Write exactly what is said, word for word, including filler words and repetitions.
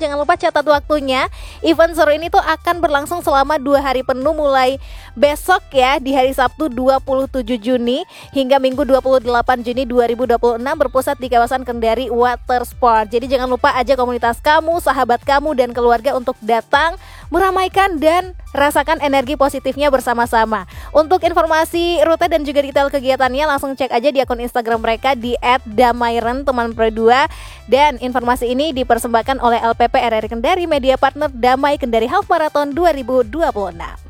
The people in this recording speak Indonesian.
jangan lupa catat waktunya. Event seru ini tuh akan berlangsung selama dua hari penuh mulai besok ya, di hari Sabtu dua puluh tujuh Juni hingga Minggu dua puluh delapan Juni dua ribu dua puluh enam, berpusat di kawasan Kendari Water Sport. Jadi jangan lupa ajak komunitas kamu, sahabat kamu dan keluarga untuk datang meramaikan dan rasakan energi positifnya bersama-sama. Untuk informasi rute dan juga detail kegiatannya langsung cek aja di akun Instagram mereka di et damairen teman pro dua. Dan informasi ini dipersembahkan oleh L P P R R I Kendari, media partner Damai Kendari Half Marathon dua ribu dua puluh enam.